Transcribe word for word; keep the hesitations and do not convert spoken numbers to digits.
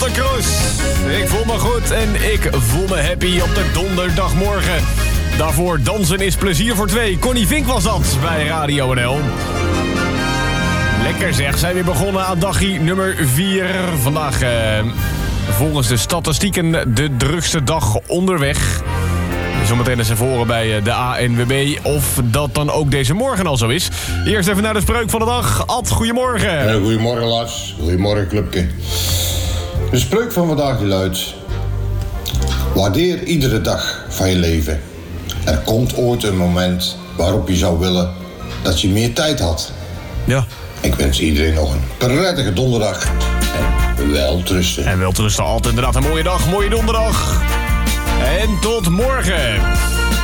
de Kroes. Ik voel me goed en ik voel me happy op de donderdagmorgen. Daarvoor dansen is plezier voor twee. Connie Vink was dat bij Radio N L. Lekker zeg, zijn we begonnen aan dagje nummer vier. Vandaag eh, volgens de statistieken de drukste dag onderweg. Zometeen eens even horen bij de A N W B of dat dan ook deze morgen al zo is. Eerst even naar de spreuk van de dag. Ad, goedemorgen. Ja, goedemorgen Lars, goedemorgen clubje. De spreuk van vandaag die luidt: waardeer iedere dag van je leven. Er komt ooit een moment waarop je zou willen dat je meer tijd had. Ja. Ik wens iedereen nog een prettige donderdag en welterusten. En welterusten, altijd inderdaad een mooie dag, mooie donderdag. En tot morgen.